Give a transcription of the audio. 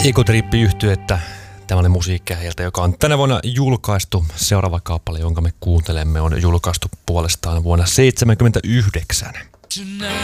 Egotrip-yhtyettä. Tämä oli musiikkia heiltä, joka on tänä vuonna julkaistu. Seuraava kappale, jonka me kuuntelemme, on julkaistu puolestaan vuonna 1979.